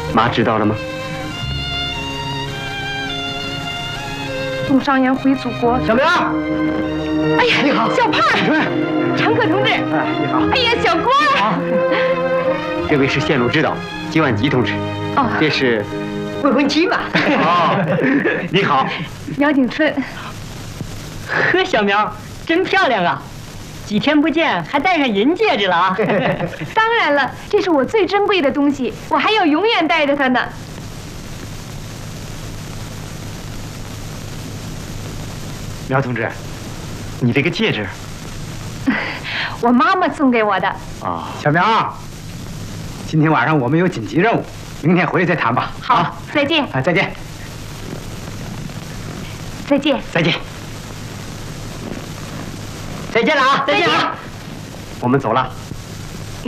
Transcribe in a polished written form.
妈知道了吗？ 送上言回祖国。 小明， 哎呀， 你好， 小胖，常可同志。 哎，你好。 哎呀，小郭。 这位是线路指导金万吉同志。 哦， 这是未婚妻嘛。 哦，你好， 苗景春。 呵，小苗真漂亮啊！几天不见，还戴上银戒指了啊！ 当然了，这是我最珍贵的东西，我还要永远带着它呢。 苗同志，你这个戒指， 我妈妈送给我的。 哦， 小苗，今天晚上我们有紧急任务，明天回去再谈吧。 好，再见。 啊，再见。 再见。 再见， 再见了啊！再见了。 我们走了。